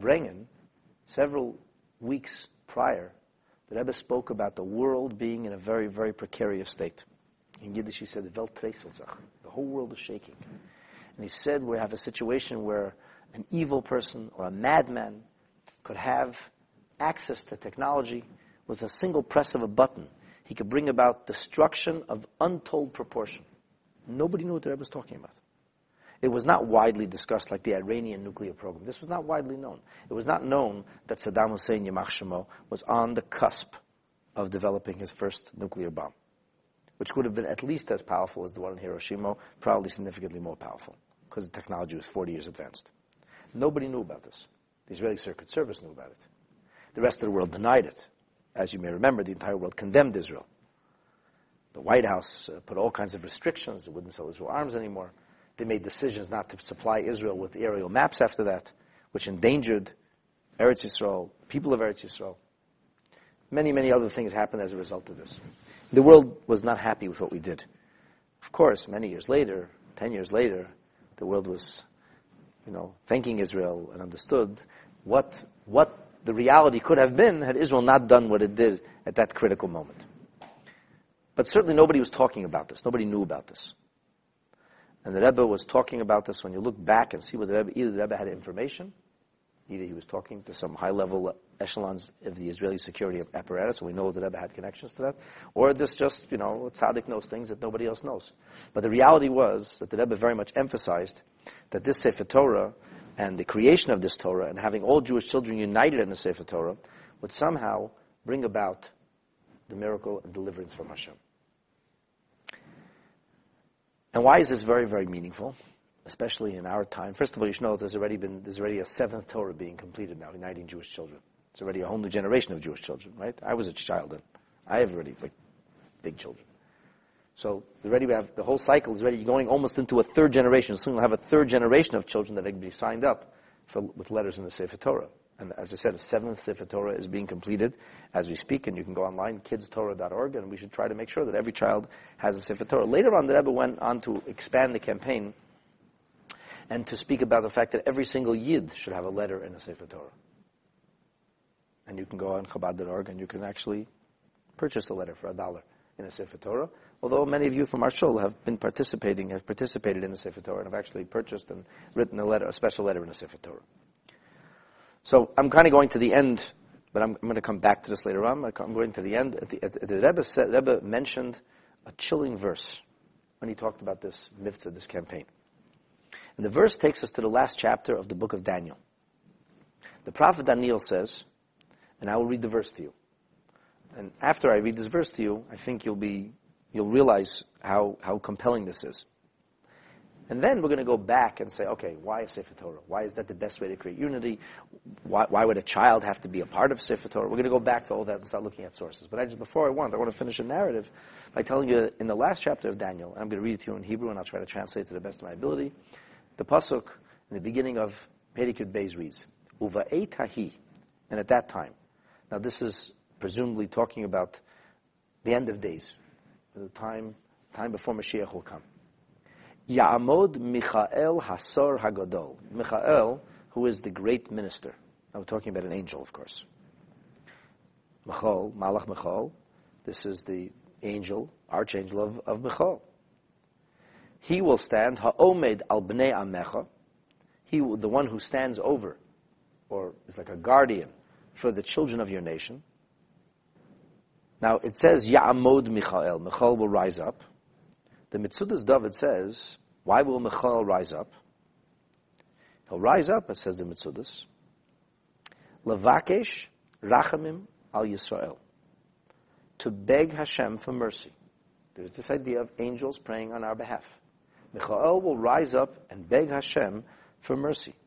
Farbrengen, several weeks prior, the Rebbe spoke about the world being in a very, very precarious state. In Yiddish he said, the whole world is shaking. And he said we have a situation where an evil person or a madman could have access to technology with a single press of a button. He could bring about destruction of untold proportion. Nobody knew what the Rebbe was talking about. It was not widely discussed like the Iranian nuclear program. This was not widely known. It was not known that Saddam Hussein, Yamach Shemo, was on the cusp of developing his first nuclear bomb, which would have been at least as powerful as the one in Hiroshima, probably significantly more powerful, because the technology was 40 years advanced. Nobody knew about this. The Israeli Secret Service knew about it. The rest of the world denied it. As you may remember, the entire world condemned Israel. The White House put all kinds of restrictions. It wouldn't sell Israel arms anymore. They made decisions not to supply Israel with aerial maps after that, which endangered Eretz Yisrael, people of Eretz Yisrael. Many, many other things happened as a result of this. The world was not happy with what we did. Of course, many years later, 10 years later, the world was, thanking Israel and understood what the reality could have been had Israel not done what it did at that critical moment. But certainly nobody was talking about this. Nobody knew about this. And the Rebbe was talking about this when you look back and see what either the Rebbe had information, either he was talking to some high-level echelons of the Israeli security apparatus, and we know the Rebbe had connections to that, or this just, tzaddik knows things that nobody else knows. But the reality was that the Rebbe very much emphasized that this Sefer Torah and the creation of this Torah and having all Jewish children united in the Sefer Torah would somehow bring about the miracle and deliverance from Hashem. And why is this very, very meaningful, especially in our time? First of all, you should know there's already a seventh Torah being completed now, uniting Jewish children. It's already a whole new generation of Jewish children, right? I was a child then. I have already big children. So already we have the whole cycle is already going almost into a third generation. Soon we'll have a third generation of children that can be signed up with letters in the Sefer Torah. And as I said, a seventh Sefer Torah is being completed as we speak, and you can go online, kidstorah.org, and we should try to make sure that every child has a Sefer Torah. Later on, the Rebbe went on to expand the campaign and to speak about the fact that every single Yid should have a letter in a Sefer Torah. And you can go on Chabad.org and you can actually purchase a letter for $1 in a Sefer Torah. Although many of you from our shul have participated in the Sefer Torah and have actually purchased and written a special letter in a Sefer Torah. So I'm kind of going to the end, but I'm going to come back to this later on. I'm going to the end. The Rebbe mentioned a chilling verse when he talked about this mitzvah, this campaign. And the verse takes us to the last chapter of the book of Daniel. The prophet Daniel says, and I will read the verse to you. And after I read this verse to you, I think you'll realize how compelling this is. And then we're going to go back and say, okay, why a Sefer Torah? Why is that the best way to create unity? Why would a child have to be a part of Sefer Torah? We're going to go back to all that and start looking at sources. But before I want to finish a narrative by telling you in the last chapter of Daniel, and I'm going to read it to you in Hebrew, and I'll try to translate it to the best of my ability. The pasuk in the beginning of Perikut Beis reads, Uva'ei tahi, and at that time. Now this is presumably talking about the end of days, the time before Mashiach will come. Ya'amod Michael Hasor Hagadol. Michael, who is the great minister. Now we're talking about an angel, of course. Michael, Malach Michael. This is the angel, archangel of Michael. He will stand, Ha'omed al bnei amecha. The one who stands over, or is like a guardian for the children of your nation. Now it says Ya'amod Michael. Michael will rise up. The Mitzudas David says, why will Michael rise up? He'll rise up, it says the Mitzudas, Levakesh Rachamim al Yisrael, to beg Hashem for mercy. There's this idea of angels praying on our behalf. Michael will rise up and beg Hashem for mercy.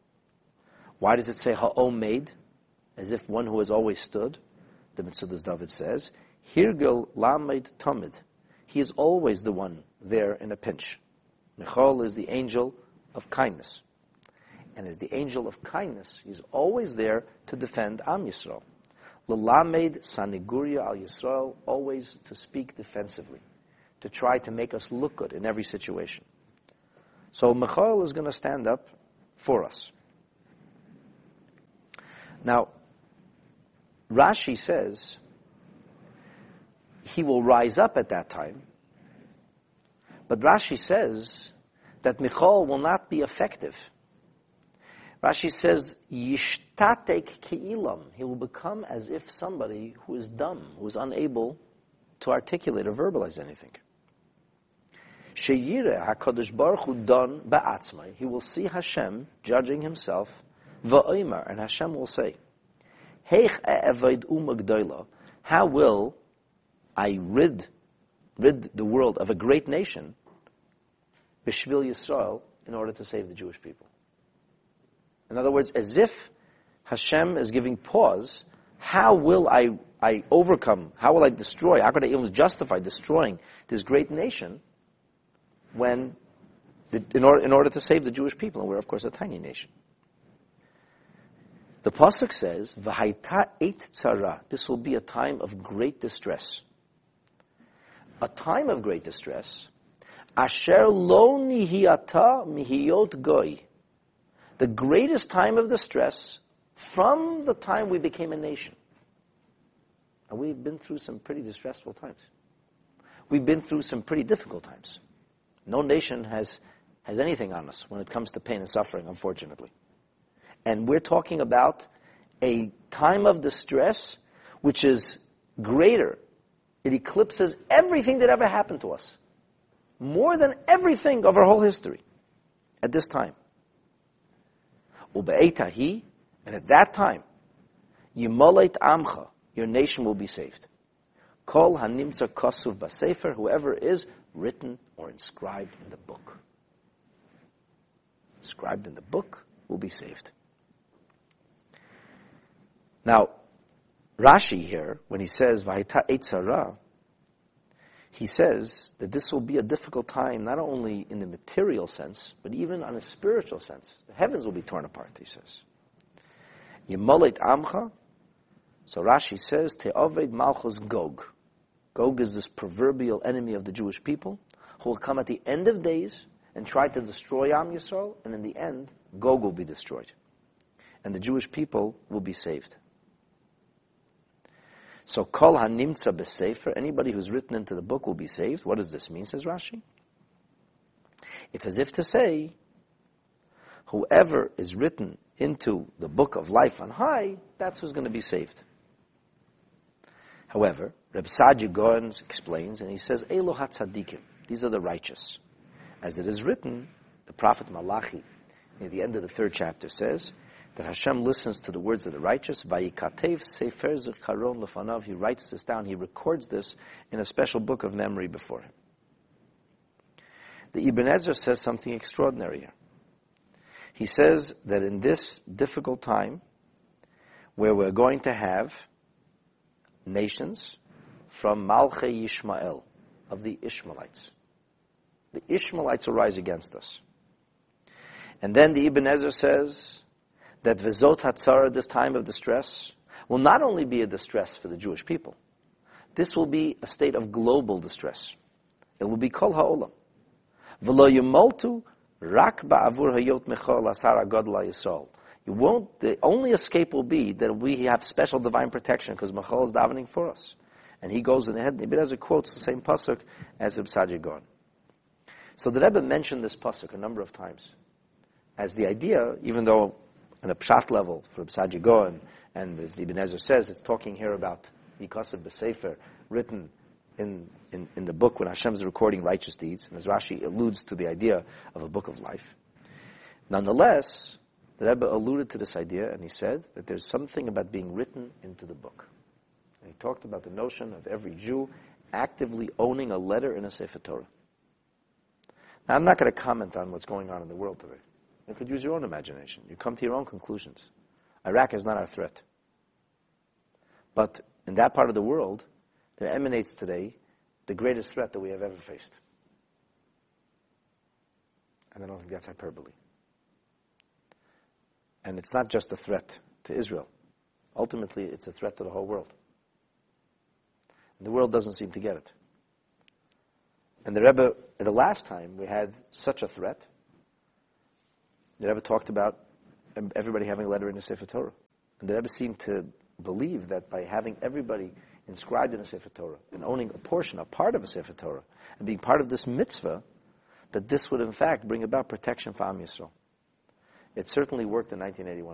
Why does it say Ha'omed, as if one who has always stood? The Mitzudas David says, Hirgel Lamed Tamid. He is always the one there in a pinch. Michael is the angel of kindness. And as the angel of kindness, he's always there to defend Am Yisrael. L'lamed saniguria al Yisrael, always to speak defensively, to try to make us look good in every situation. So Michael is going to stand up for us. Now, Rashi says he will rise up at that time, but Rashi says that Michal will not be effective. Rashi says, Yishtatek ki'ilam. He will become as if somebody who is dumb, who is unable to articulate or verbalize anything. Sheyire HaKadosh Baruch Hu don ba'atzmai. He will see Hashem judging himself, va'omer, and Hashem will say, Heich e'evaid umagdoila. How will I rid the world of a great nation, B'shvil Yisrael, in order to save the Jewish people? In other words, as if Hashem is giving pause, how will I overcome, how will I destroy, how could I even justify destroying this great nation when, in order to save the Jewish people, and we're of course a tiny nation. The Pasuk says, V'haita eit tzara, this will be a time of great distress. A time of great distress, asher lo nihiyata mihiyot goy, the greatest time of distress from the time we became a nation. And we've been through some pretty distressful times. We've been through some pretty difficult times. No nation has anything on us when it comes to pain and suffering, unfortunately. And we're talking about a time of distress which is greater. It eclipses everything that ever happened to us. More than everything of our whole history at this time. Ube'etahi, and at that time, Yimoleit Amcha, your nation will be saved. Kol hanimtza kosuv b'sefer, whoever is written or inscribed in the book. Inscribed in the book will be saved. Now, Rashi here, when he says, V'haita eit tzara, he says that this will be a difficult time, not only in the material sense, but even on a spiritual sense. The heavens will be torn apart, he says. Yemolet amcha, so Rashi says, Te'oved malchus Gog. Gog is this proverbial enemy of the Jewish people, who will come at the end of days and try to destroy Am Yisrael, and in the end, Gog will be destroyed. And the Jewish people will be saved. So, kol hanimtza b'sefer, anybody who's written into the book will be saved. What does this mean, says Rashi? It's as if to say, whoever is written into the book of life on high, that's who's going to be saved. However, Reb Saadia Gaon explains, and he says, Elo hatzadikim, these are the righteous. As it is written, the prophet Malachi, near the end of the 3rd chapter, says, that Hashem listens to the words of the righteous. Vayikatev sefer zikaron lefanav. He writes this down. He records this in a special book of memory before him. The Ibn Ezra says something extraordinary here. He says that in this difficult time, where we're going to have nations from Malchei Yishmael, of the Ishmaelites. The Ishmaelites will rise against us. And then the Ibn Ezra says that V'zot HaTzara, this time of distress, will not only be a distress for the Jewish people. This will be a state of global distress. It will be Kol HaOlam. V'lo yemoltu rak ba'avur hayot mechol asar agadla Yisrael. The only escape will be that we have special divine protection because Michal is davening for us. And he goes ahead, and Ibn Ezra quotes the same pasuk as Reb Saadia Gaon. So the Rebbe mentioned this pasuk a number of times as the idea, even though on a pshat level for Reb Saadia Gaon, and as Ibn Ezra says, it's talking here about Yikasav B'Sefer, written in the book when Hashem is recording righteous deeds, and as Rashi alludes to the idea of a book of life. Nonetheless, the Rebbe alluded to this idea, and he said that there's something about being written into the book. And he talked about the notion of every Jew actively owning a letter in a Sefer Torah. Now, I'm not going to comment on what's going on in the world today. You could use your own imagination. You come to your own conclusions. Iraq is not our threat. But in that part of the world, there emanates today the greatest threat that we have ever faced. And I don't think that's hyperbole. And it's not just a threat to Israel. Ultimately, it's a threat to the whole world. And the world doesn't seem to get it. And the Rebbe, the last time we had such a threat, the Rebbe talked about everybody having a letter in the Sefer Torah. And the Rebbe seemed to believe that by having everybody inscribed in a Sefer Torah and owning a part of a Sefer Torah, and being part of this mitzvah, that this would in fact bring about protection for Am Yisrael. It certainly worked in 1981.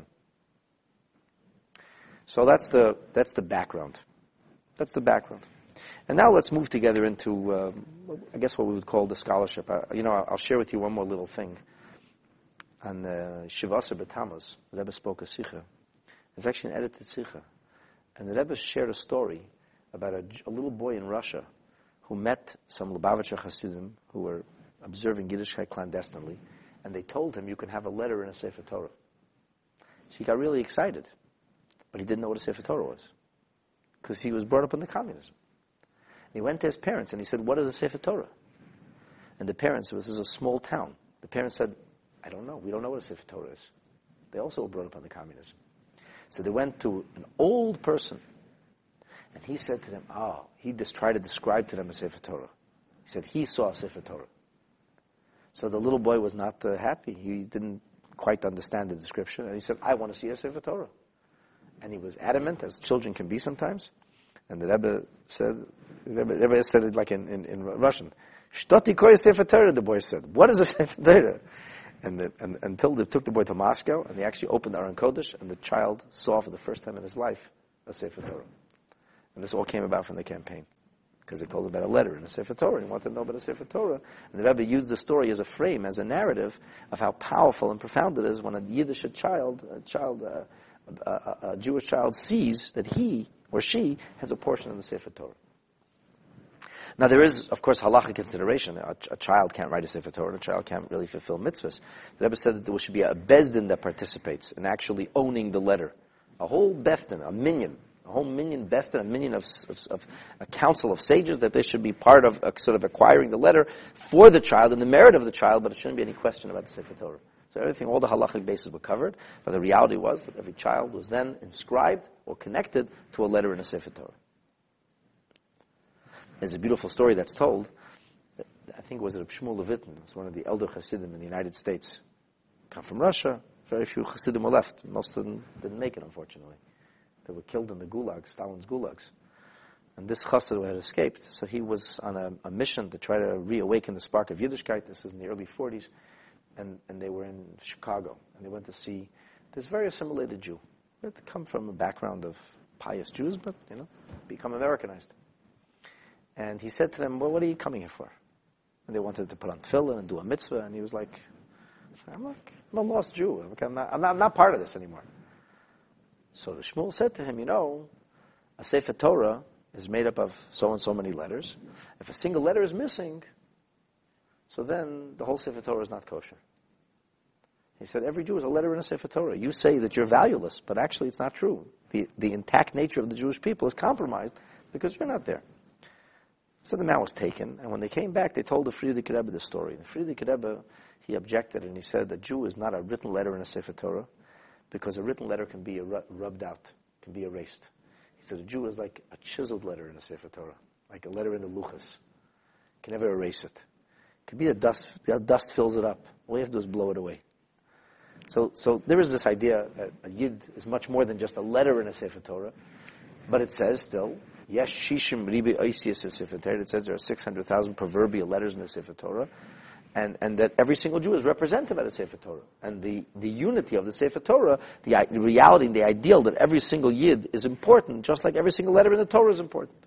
So that's the background. That's the background. And now let's move together into, I guess what we would call the scholarship. I'll share with you one more little thing. On Shivasa B'Tammuz, the Rebbe spoke a Sikha. It's actually an edited Sikha. And the Rebbe shared a story about a little boy in Russia who met some Lubavitcher Hasidim who were observing Yiddishkeit clandestinely, and they told him you can have a letter in a Sefer Torah. So he got really excited, but he didn't know what a Sefer Torah was, because he was brought up in the communism. And he went to his parents and he said, "What is a Sefer Torah?" And the parents, this is a small town, the parents said, "I don't know. We don't know what a Sefer Torah is." They also were brought up under communism. So they went to an old person, and he said to them, he just tried to describe to them a Sefer Torah. He said he saw a Sefer Torah. So the little boy was not happy. He didn't quite understand the description. And he said, "I want to see a Sefer Torah." And he was adamant, as children can be sometimes. And the Rebbe said it like in Russian. "Shtoti koy Sefer Torah," the boy said. "What is a Sefer Torah?" And until they took the boy to Moscow, and they actually opened the Aron Kodesh, and the child saw for the first time in his life a Sefer Torah. And this all came about from the campaign, because they told him about a letter in a Sefer Torah. He wanted to know about a Sefer Torah. And the Rebbe used the story as a frame, as a narrative of how powerful and profound it is when a Yiddish child, a Jewish child, sees that he or she has a portion of the Sefer Torah. Now there is, of course, halachic consideration. A child can't write a Sefer Torah, and a child can't really fulfill mitzvahs. The Rebbe said that there should be a bezdin that participates in actually owning the letter. A whole bezdin, a minyan, a whole minyan bezdin, a minyan of a council of sages, that they should be part of sort of acquiring the letter for the child and the merit of the child, but it shouldn't be any question about the Sefer Torah. So everything, all the halachic bases were covered, but the reality was that every child was then inscribed or connected to a letter in a Sefer Torah. There's a beautiful story that's told. I think it was Reb Shmuel Levitin. It's one of the elder Hasidim in the United States. Come from Russia. Very few Hasidim were left. Most of them didn't make it, unfortunately. They were killed in the gulags, Stalin's gulags. And this Chassid had escaped, so he was on a mission to try to reawaken the spark of Yiddishkeit. This is in the early 40s. And they were in Chicago. And they went to see this very assimilated Jew. They had to come from a background of pious Jews, but, become Americanized. And he said to them, "Well, what are you coming here for?" And they wanted to put on tefillin and do a mitzvah, and he was like, I'm a lost Jew. I'm not part of this anymore. So the Shmuel said to him, a Sefer Torah is made up of so and so many letters. If a single letter is missing, so then the whole Sefer Torah is not kosher. He said, every Jew is a letter in a Sefer Torah. You say that you're valueless, but actually it's not true. The intact nature of the Jewish people is compromised because you're not there. So the man was taken, and when they came back, they told the Frierdiker Rebbe the story. The Frierdiker Rebbe, he objected, and he said the Jew is not a written letter in a Sefer Torah, because a written letter can be rubbed out, can be erased. He said a Jew is like a chiseled letter in a Sefer Torah, like a letter in the Luchas. Can never erase it. It can be the dust fills it up. All you have to do is blow it away. So there is this idea that a Yid is much more than just a letter in a Sefer Torah, but it says still, Yesh Shishim Ribi Oisius Sefer Torah. It says there are 600,000 proverbial letters in the Sefer Torah, and that every single Jew is represented by the Sefer Torah. And the unity of the Sefer Torah, the reality and the ideal that every single Yid is important, just like every single letter in the Torah is important.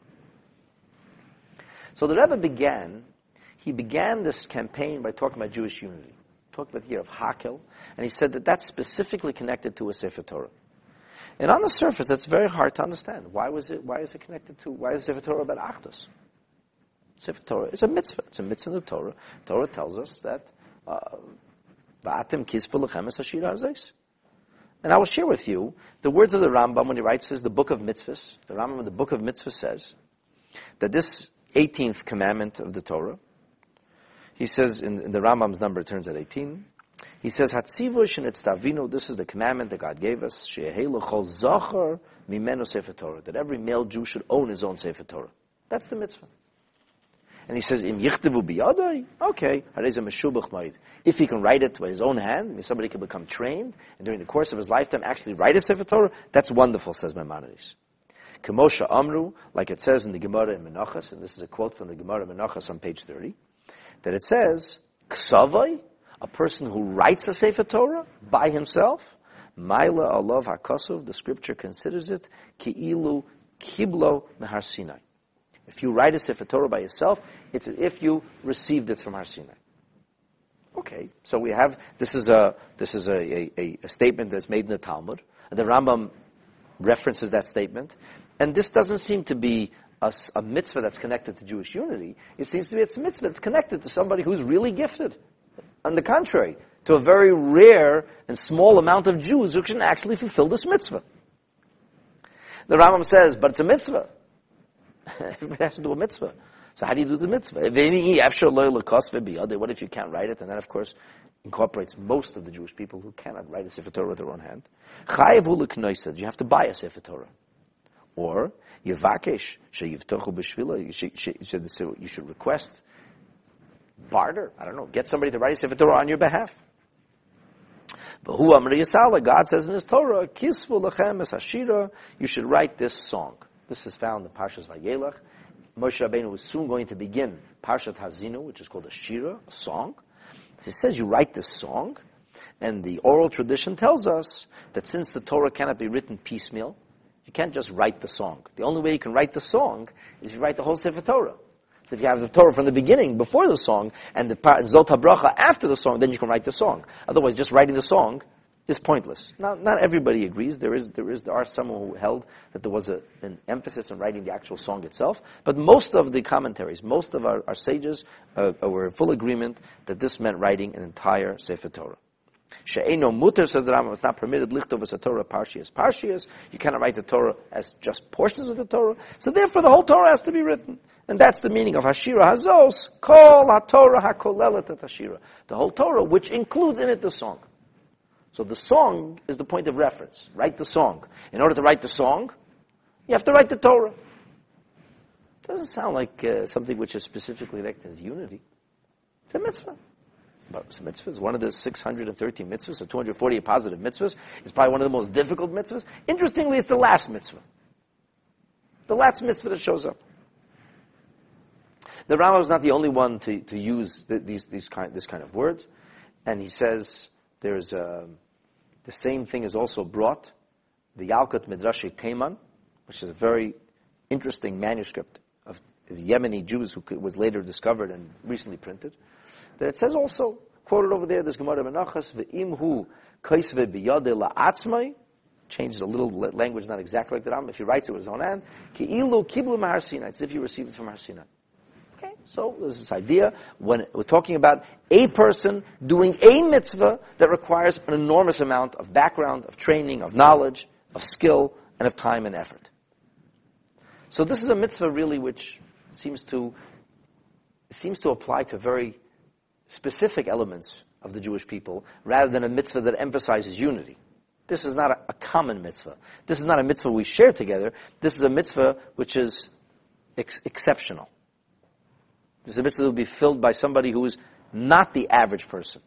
So the Rebbe began this campaign by talking about Jewish unity. Talked about here of Hakel, and he said that that's specifically connected to a Sefer Torah. And on the surface, that's very hard to understand. Why is it connected to, why is Sefer Torah about Achdus? Sefer Torah is a mitzvah. It's a mitzvah in the Torah. Torah tells us that, V'atem kisvu lechem es hashira hazos. And I will share with you the words of the Rambam when he writes the book of mitzvahs. The Rambam in the book of mitzvahs says that this 18th commandment of the Torah, he says in the Rambam's number, it turns at 18, he says, Hatzivush and Etztavinu, this is the commandment that God gave us, She'ehei l'chol zachar mimenu Sefer Torah, that every male Jew should own his own Sefer Torah. That's the mitzvah. And he says, Im yichtavu biyadai, okay, harei meshubach ma'id. If he can write it with his own hand, means somebody can become trained, and during the course of his lifetime actually write a Sefer Torah, that's wonderful, says Maimonides. Kemosha Amru, like it says in the Gemara in Menachos, and this is a quote from the Gemara in Menachos on page 30, that it says, Ksavai, a person who writes a Sefer Torah by himself, Maila Alav HaKosov, the scripture considers it, Ki'ilu Kiblo Mehar Sinai. If you write a Sefer Torah by yourself, it's as if you received it from Har Sinai. Okay, so we have, this is a statement that's made in the Talmud, and the Rambam references that statement, and this doesn't seem to be a mitzvah that's connected to Jewish unity. It seems to be a mitzvah that's connected to somebody who's really gifted. On the contrary, to a very rare and small amount of Jews who can actually fulfill this mitzvah. The Rambam says, but it's a mitzvah. Everybody has to do a mitzvah. So how do you do the mitzvah? What if you can't write it? And that, of course, incorporates most of the Jewish people who cannot write a Sefer Torah with their own hand. You have to buy a Sefer Torah. Or, you should request, barter, I don't know, get somebody to write a Sefer Torah on your behalf. God says in His Torah, you should write this song. This is found in Parshas Vayelach. Moshe Rabbeinu was soon going to begin Parshat Hazinu, which is called a shira, a song. It says you write this song, and the oral tradition tells us that since the Torah cannot be written piecemeal, you can't just write the song. The only way you can write the song is if you write the whole Sefer Torah. So if you have the Torah from the beginning, before the song, and the Zot HaBracha after the song, then you can write the song. Otherwise, just writing the song is pointless. Now, not everybody agrees. There are some who held that there was an emphasis on writing the actual song itself. But most of the commentaries, most of our sages were in full agreement that this meant writing an entire Sefer Torah. She'eino muter, says the Rambam, it's not permitted lichtov as a Torah parshias. You cannot write the Torah as just portions of the Torah. So therefore the whole Torah has to be written. And that's the meaning of Hashira Hazos, Kol HaTorah HaKolelet Et Hashira. The whole Torah, which includes in it the song. So the song is the point of reference. Write the song. In order to write the song, you have to write the Torah. It doesn't sound like something which is specifically linked as unity. It's a mitzvah. But it's a mitzvah. It's one of the 613 mitzvahs, or 240 positive mitzvahs. It's probably one of the most difficult mitzvahs. Interestingly, it's the last mitzvah. The last mitzvah that shows up. The Rambam is not the only one to use this kind of words. And he says there's the same thing is also brought, the Yalkut Midrashei Teiman, which is a very interesting manuscript of the Yemeni Jews who was later discovered and recently printed. That it says also, quoted over there, this Gemara Menachos, Ve'imhu kaisve biyade la'atzmai, changes a little language, not exactly like the Rambam. If he writes it with his own hand, Ki'ilu kiblu ma'ar Sinai, it's as if you received it from Har Sinai. Okay, so there's this idea, when we're talking about a person doing a mitzvah that requires an enormous amount of background, of training, of knowledge, of skill, and of time and effort. So this is a mitzvah really which seems to apply to very specific elements of the Jewish people, rather than a mitzvah that emphasizes unity. This is not a common mitzvah. This is not a mitzvah we share together. This is a mitzvah which is exceptional. This is a mitzvah that will be filled by somebody who is not the average person.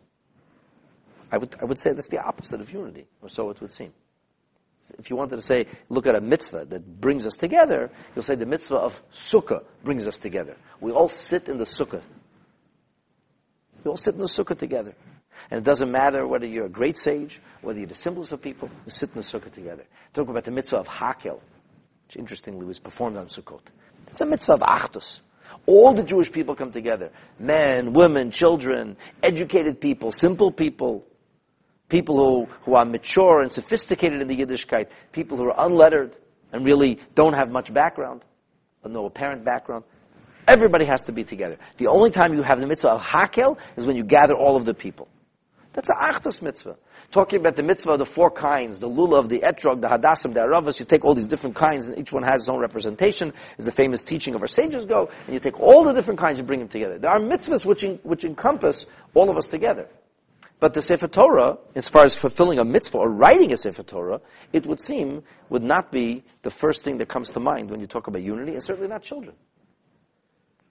I would say that's the opposite of unity, or so it would seem. If you wanted to say, look at a mitzvah that brings us together, you'll say the mitzvah of sukkah brings us together. We all sit in the sukkah. We all sit in the sukkah together. And it doesn't matter whether you're a great sage, whether you're the simplest of people, we sit in the sukkah together. Talk about the mitzvah of Hakel, which interestingly was performed on Sukkot. It's a mitzvah of Achdus. All the Jewish people come together. Men, women, children, educated people, simple people, people who are mature and sophisticated in the Yiddishkeit, people who are unlettered and really don't have much background, or no apparent background. Everybody has to be together. The only time you have the mitzvah of Hakel is when you gather all of the people. That's an Achdus mitzvah. Talking about the mitzvah of the four kinds, the lulav, the etrog, the hadassim, the aravas, you take all these different kinds and each one has its own representation, as the famous teaching of our sages go, and you take all the different kinds and bring them together. There are mitzvahs which encompass all of us together. But the Sefer Torah, as far as fulfilling a mitzvah or writing a Sefer Torah, it would seem would not be the first thing that comes to mind when you talk about unity, and certainly not children.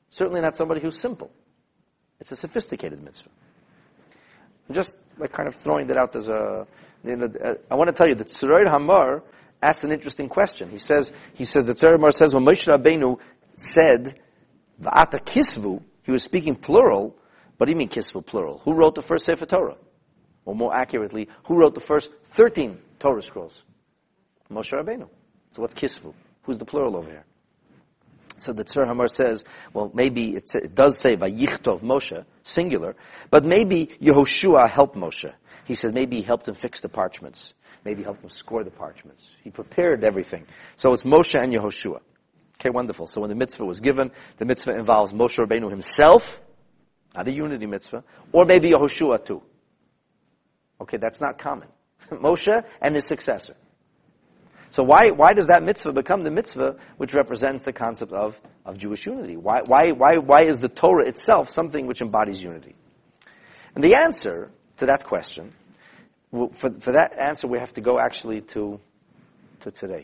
Certainly not somebody who's simple. It's a sophisticated mitzvah. I'm just like kind of throwing that out as a. I want to tell you that Tzroir Hamar asked an interesting question. He says that Tzroir Hamar says when Moshe Rabbeinu said Va'ata Kisvu, he was speaking plural. What do you mean Kisvu plural? Who wrote the first Sefer Torah? Or more accurately, who wrote the first 13 Torah scrolls? Moshe Rabbeinu. So what's Kisvu? Who's the plural over here? So the Tzroir Hamar says, well, maybe it does say Vayichtov Moshe, singular, but maybe Yehoshua helped Moshe. He said maybe he helped him fix the parchments. Maybe he helped him score the parchments. He prepared everything. So it's Moshe and Yehoshua. Okay, wonderful. So when the mitzvah was given, the mitzvah involves Moshe Rabbeinu himself, not a unity mitzvah, or maybe Yehoshua too. Okay, that's not common. Moshe and his successor. So why does that mitzvah become the mitzvah which represents the concept of Jewish unity? Why is the Torah itself something which embodies unity? And the answer to that question, for that answer we have to go actually to today.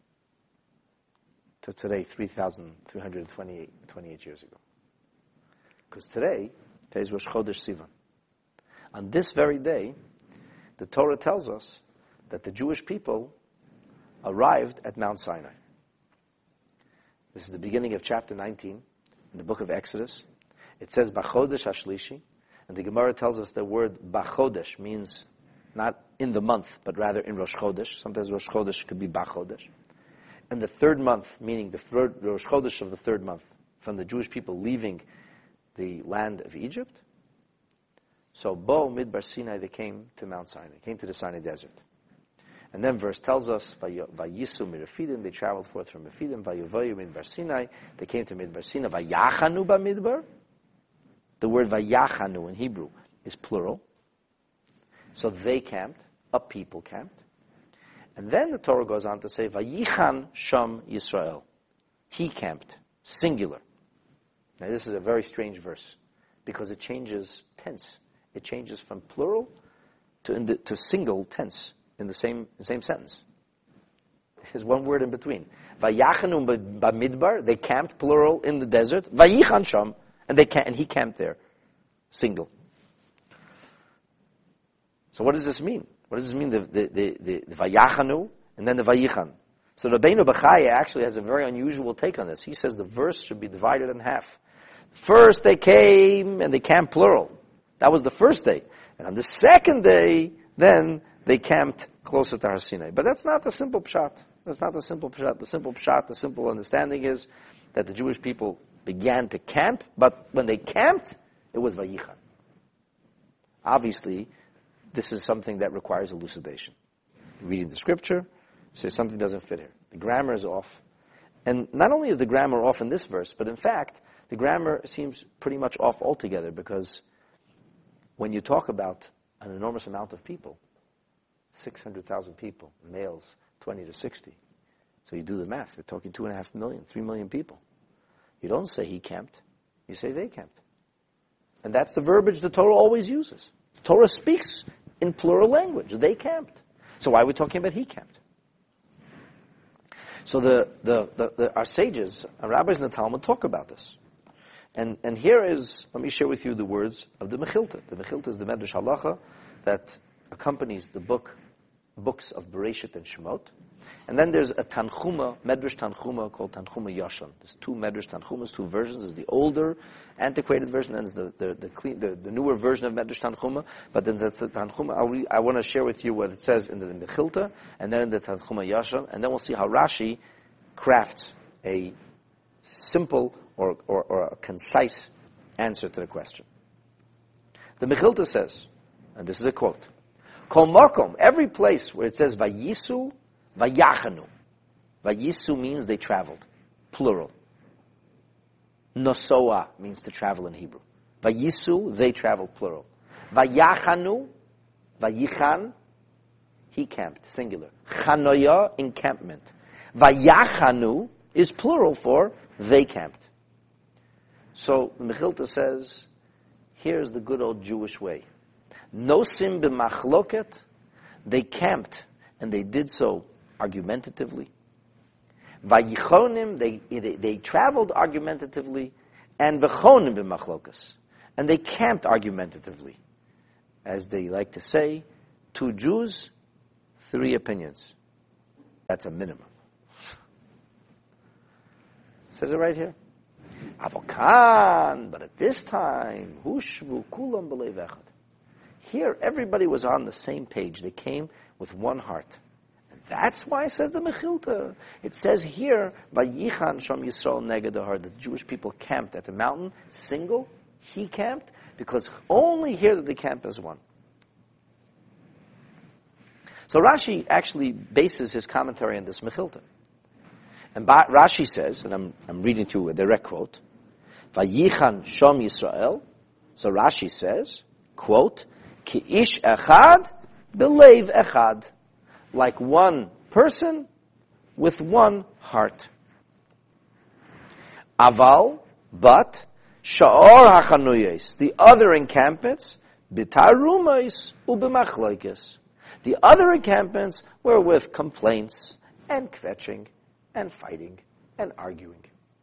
To today, 3,328 years ago. Because today is Rosh Chodesh Sivan. On this very day, the Torah tells us that the Jewish people arrived at Mount Sinai. This is the beginning of chapter 19 in the book of Exodus. It says Bachodesh Hashlishi, and the Gemara tells us the word Bachodesh means not in the month, but rather in Rosh Chodesh. Sometimes Rosh Chodesh could be Bachodesh. And the third month, meaning the Rosh Chodesh of the third month, from the Jewish people leaving the land of Egypt. So Bo Midbar Sinai, they came to Mount Sinai, came to the Sinai desert. And then verse tells us, Vayisu Mirafidim, they traveled forth from Mephidim, Vayuvayu Midbar Sinai, they came to Midbar Sinai, Vayachanu Bamidbar. The word Vayachanu in Hebrew is plural. So they camped, a people camped. And then the Torah goes on to say, Vayichan Sham Yisrael. He camped, singular. Now this is a very strange verse, because it changes tense. It changes from plural to single tense in the same sentence. There's one word in between. Vayachanu b'midbar, they camped, plural, in the desert. Vayichan Sham, and he camped there, single. So what does this mean? What does this mean, the Vayachanu, and then the Vayichan? So Rabbeinu Bechaya actually has a very unusual take on this. He says the verse should be divided in half. First they came, and they camped plural. That was the first day. And on the second day, then they camped closer to Har Sinai. But that's not the simple pshat. That's not the simple pshat. The simple pshat, the simple understanding is that the Jewish people began to camp, but when they camped, it was Vayichan. Obviously, this is something that requires elucidation. Reading the scripture, says something doesn't fit here. The grammar is off. And not only is the grammar off in this verse, but in fact, the grammar seems pretty much off altogether, because when you talk about an enormous amount of people, 600,000 people, males, 20 to 60. So you do the math. We're talking 2.5 million, 3 million people. You don't say he camped. You say they camped. And that's the verbiage the Torah always uses. The Torah speaks in plural language. They camped. So why are we talking about he camped? So our sages, our rabbis in the Talmud talk about this. And here is, let me share with you the words of the Mechilta. The Mechilta is the Medrash Halacha that accompanies the books of Bereshit and Shemot. And then there's a Tanchuma, Medrash Tanchuma, called Tanchuma Yashan. There's two Medrash Tanchumas, two versions. There's the older, antiquated version, and there's the newer version of Medrash Tanchuma. But then the Tanchuma, I want to share with you what it says in the Mechilta, and then in the Tanchuma Yashan, and then we'll see how Rashi crafts a simple or a concise answer to the question. The Mechilta says, and this is a quote, Kol makom, every place where it says Vayisu, Vayachanu. Vayisu means they traveled, plural. Nosoa means to travel in Hebrew. Vayisu, they traveled, plural. Vayachanu, Vayichan, he camped, singular. Chanoya, encampment. Vayachanu is plural for they camped. So the Mechilta says, here's the good old Jewish way. Nosim b'machloket, they camped, and they did so argumentatively. Vayichonim, they traveled argumentatively. and v'chonim b'machlokas. And they camped argumentatively. As they like to say, 2 Jews, 3 opinions. That's a minimum. It says it right here. Avokan, but at this time, hushvu kulam b'leiv echad. Here, everybody was on the same page. They came with one heart. And that's why it says the Mechilta. It says here, Vayichan Sham Yisrael neged ahar, that the Jewish people camped at the mountain, single. He camped, because only here did they camp as one. So Rashi actually bases his commentary on this Mechilta. And Rashi says, and I'm reading to you a direct quote, Vayichan Sham Yisrael. So Rashi says, quote, Ki ish echad b'leiv echad, like one person with one heart. Aval, but sha'or hachanuyes, the other encampments, b'tarumais u'b'machloikes. The other encampments were with complaints and kvetching and fighting and arguing.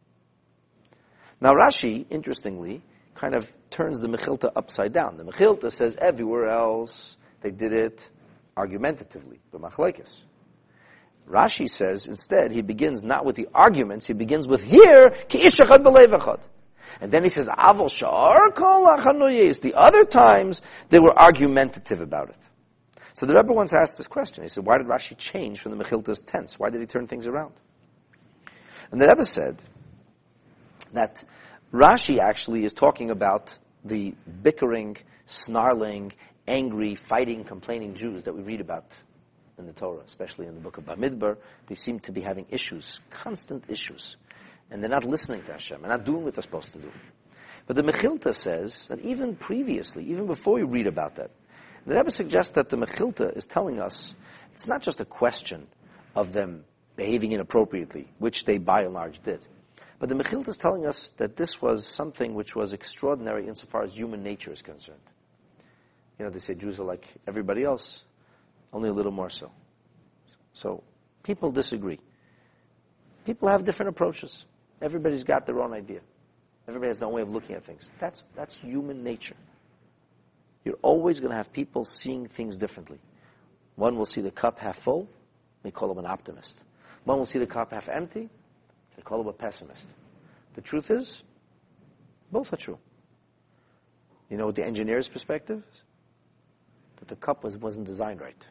Now Rashi, interestingly, kind of turns the Mechilta upside down. The Mechilta says everywhere else they did it argumentatively, b'machloikes. Rashi says instead he begins not with the arguments, he begins with here, ki ish echad b'leiv echad. And then he says, Aval sha'ar kol hachanuyes. The other times they were argumentative about it. So the Rebbe once asked this question. He said, why did Rashi change from the Mechilta's tense? Why did he turn things around? And the Rebbe said that Rashi actually is talking about the bickering, snarling, angry, fighting, complaining Jews that we read about in the Torah, especially in the book of Bamidbar. They seem to be having issues, constant issues. And they're not listening to Hashem, and not doing what they're supposed to do. But the Mechilta says that even previously, even before you read about that, the Rebbe suggests that the Mechilta is telling us it's not just a question of them behaving inappropriately, which they by and large did. But the Mechilta is telling us that this was something which was extraordinary insofar as human nature is concerned. You know, they say Jews are like everybody else, only a little more so. So, people disagree. People have different approaches. Everybody's got their own idea. Everybody has their own way of looking at things. That's human nature. You're always going to have people seeing things differently. One will see the cup half full, they call him an optimist. One will see the cup half empty, they call him a pessimist. The truth is, both are true. You know what the engineer's perspective is? That the cup wasn't designed right.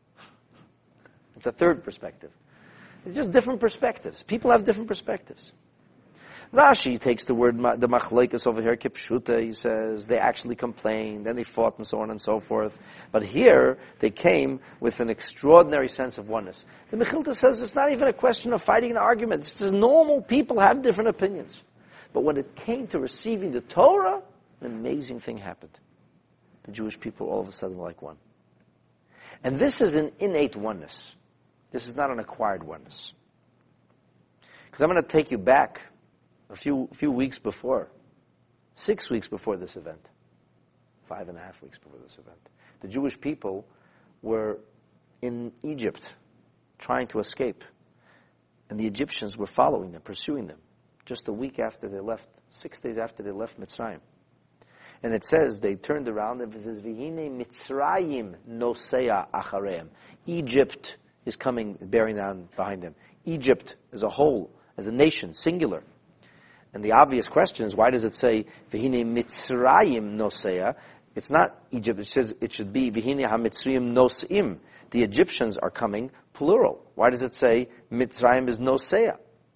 It's a third perspective. It's just different perspectives. People have different perspectives. Rashi takes the word, the machlekes over here, kipshuta, he says, they actually complained, then they fought and so on and so forth. But here, they came with an extraordinary sense of oneness. The Mechilta says it's not even a question of fighting an argument. It's just normal people have different opinions. But when it came to receiving the Torah, an amazing thing happened. The Jewish people all of a sudden were like one. And this is an innate oneness. This is not an acquired oneness. Because I'm going to take you back a few weeks before, 6 weeks before this event, 5.5 weeks before this event. The Jewish people were in Egypt trying to escape. And the Egyptians were following them, pursuing them. Just a week after they left, 6 days after they left Mitzrayim. And it says, they turned around and it says, V'hine Mitzrayim nosea achareim. Egypt is coming, bearing down behind them. Egypt as a whole, as a nation, singular. And the obvious question is, why does it say, V'hine Mitzrayim nosea? It's not Egypt, it says it should be, V'hine ha-Mitzrayim nosim. The Egyptians are coming, plural. Why does it say, Mitzrayim is nosea?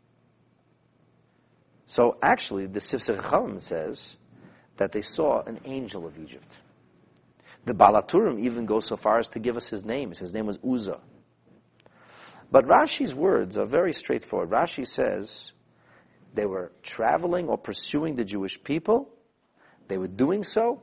So actually, the Sifsei Chachamim says that they saw an angel of Egypt. The Baal HaTurim even goes so far as to give us his name. His name was Uzzah. But Rashi's words are very straightforward. Rashi says they were traveling or pursuing the Jewish people. They were doing so.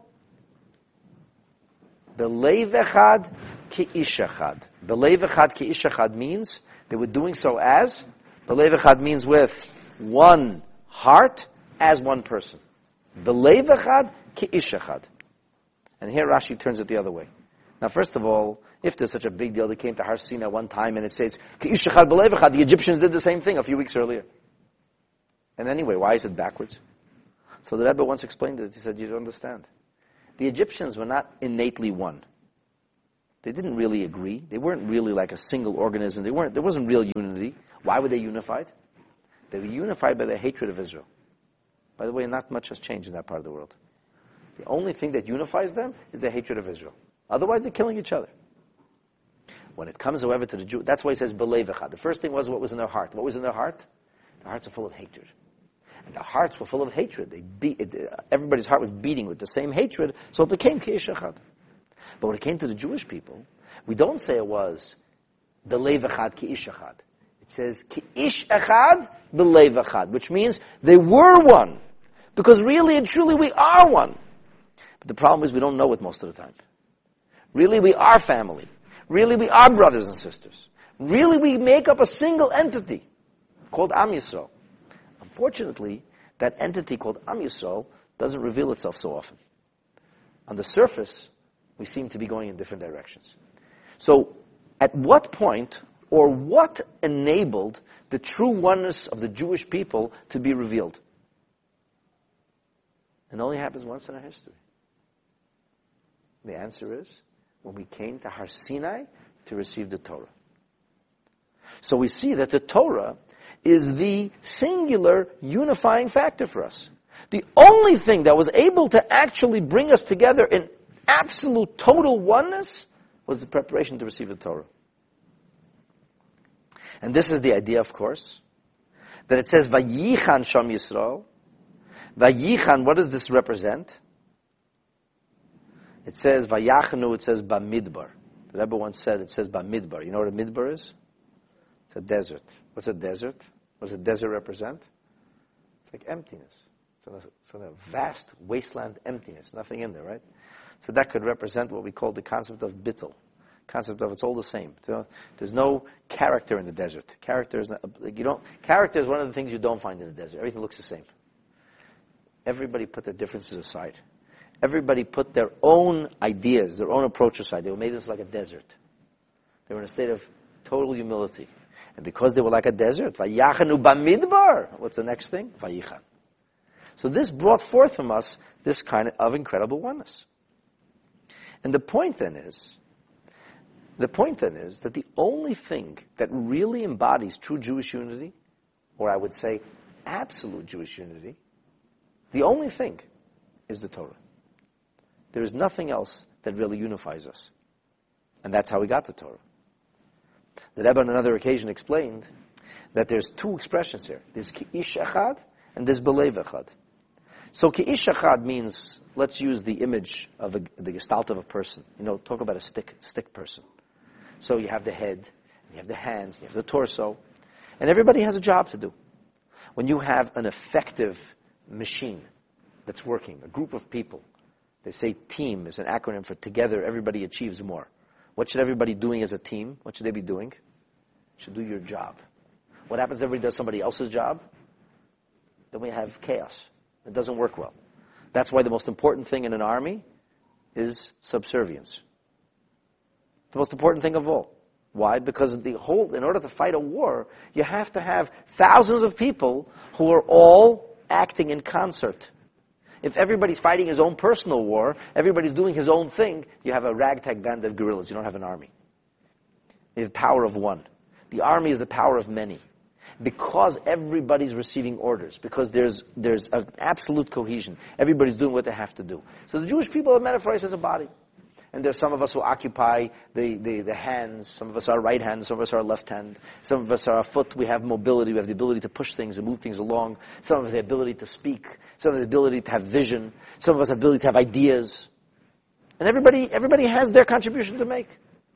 B'leiv echad ki ish echad. B'leiv echad ki ish echad means they were doing so as, b'leiv echad means with one heart as one person. B'leiv echad ki ish echad. And here Rashi turns it the other way. Now, first of all, if there's such a big deal, they came to Har Sinai one time and it says, ki ish echad b'leiv echad. The Egyptians did the same thing a few weeks earlier. And anyway, why is it backwards? So the Rebbe once explained it. He said, you don't understand. The Egyptians were not innately one. They didn't really agree. They weren't really like a single organism. There wasn't real unity. Why were they unified? They were unified by their hatred of Israel. By the way, not much has changed in that part of the world. The only thing that unifies them is their hatred of Israel. Otherwise, they're killing each other. When it comes, however, to the Jew, that's why he says, B'lei v'chad. The first thing was what was in their heart. What was in their heart? Their hearts are full of hatred. And the hearts were full of hatred. Everybody's heart was beating with the same hatred, so it became Ki'ish Echad. But when it came to the Jewish people, we don't say it was B'lei v'chad Ki'ish Echad. It says Ki'ish Echad B'lei v'chad, which means they were one. Because really and truly we are one. But the problem is we don't know it most of the time. Really we are family. Really we are brothers and sisters. Really we make up a single entity called Am Yisrael. Unfortunately, that entity called Am Yisrael doesn't reveal itself so often. On the surface, we seem to be going in different directions. So, at what point, or what enabled the true oneness of the Jewish people to be revealed? It only happens once in our history. The answer is when we came to Har Sinai to receive the Torah. So we see that the Torah is the singular unifying factor for us. The only thing that was able to actually bring us together in absolute total oneness was the preparation to receive the Torah. And this is the idea, of course, that it says, Vayichan Sham Yisrael. Vayichan, what does this represent? It says, Vayachanu, it says, Bamidbar. The Rebbe once said, it says, Bamidbar. You know what a midbar is? It's a desert. What's a desert? What does a desert represent? It's like emptiness. It's a vast wasteland emptiness. Nothing in there, right? So that could represent what we call the concept of bittul. Concept of it's all the same. There's no character in the desert. Character is one of the things you don't find in the desert. Everything looks the same. Everybody put their differences aside. Everybody put their own ideas, their own approach aside. They made this like a desert. They were in a state of total humility. And because they were like a desert, Vayachanu Bamidbar. What's the next thing? Vayichan. So this brought forth from us this kind of incredible oneness. And the point then is that the only thing that really embodies true Jewish unity, or I would say absolute Jewish unity, the only thing is the Torah. There is nothing else that really unifies us. And that's how we got the Torah. The Rebbe on another occasion explained that there's two expressions here. There's Ki'ish Echad and there's B'lei v'chad. So Ki'ish Echad means, let's use the image of the gestalt of a person. Talk about a stick person. So you have the head, you have the hands, you have the torso, and everybody has a job to do. When you have an effective machine that's working, a group of people, they say team is an acronym for together everybody achieves more. What should everybody doing as a team? What should they be doing? You should do your job. What happens if everybody does somebody else's job? Then we have chaos. It doesn't work well. That's why the most important thing in an army is subservience. The most important thing of all. Why? Because in order to fight a war, you have to have thousands of people who are all acting in concert. If everybody's fighting his own personal war, everybody's doing his own thing, you have a ragtag band of guerrillas. You don't have an army. You have the power of one. The army is the power of many. Because everybody's receiving orders, because there's an absolute cohesion. Everybody's doing what they have to do. So the Jewish people are metaphorized as a body. And there's some of us who occupy the hands. Some of us are right hand. Some of us are left hand. Some of us are foot. We have mobility. We have the ability to push things and move things along. Some of us have the ability to speak. Some of us have the ability to have vision. Some of us have the ability to have ideas. And everybody has their contribution to make.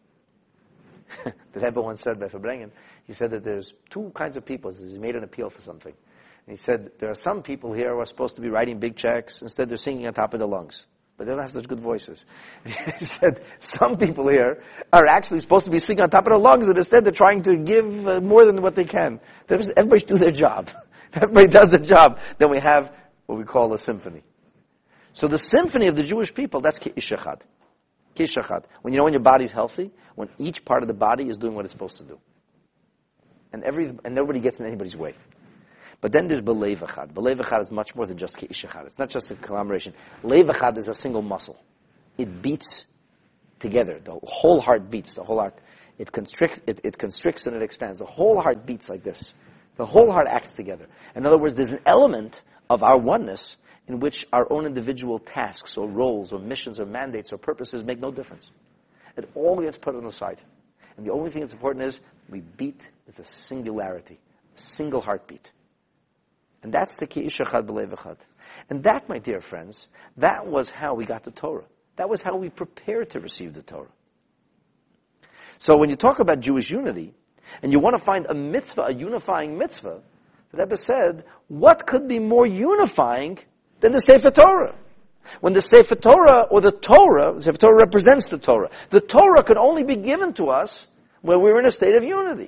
The Rebbe once said by Fabrengen, he said that there's two kinds of people. He made an appeal for something. And he said, there are some people here who are supposed to be writing big checks. Instead, they're singing on top of their lungs. But they don't have such good voices. He said, some people here are actually supposed to be singing on top of their lungs, and instead they're trying to give more than what they can. Everybody should do their job. If everybody does the job, then we have what we call a symphony. So the symphony of the Jewish people, that's Ki'ish Echad. Ki'ish Echad. When your body's healthy, when each part of the body is doing what it's supposed to do. And nobody gets in anybody's way. But then there's belev echad. Belev echad is much more than just keish echad. It's not just a conglomeration. Lev echad is a single muscle. It beats together. The whole heart beats. The whole heart. It constricts and it expands. The whole heart beats like this. The whole heart acts together. In other words, there's an element of our oneness in which our own individual tasks or roles or missions or mandates or purposes make no difference. It all gets put on the side. And the only thing that's important is we beat with a singularity, a single heartbeat. And that's the Ki Ish Echad B'Lev Echad. And that, my dear friends, that was how we got the Torah. That was how we prepared to receive the Torah. So when you talk about Jewish unity, and you want to find a mitzvah, a unifying mitzvah, the Rebbe said, what could be more unifying than the Sefer Torah? When the Sefer Torah, or the Sefer Torah represents the Torah could only be given to us when we're in a state of unity.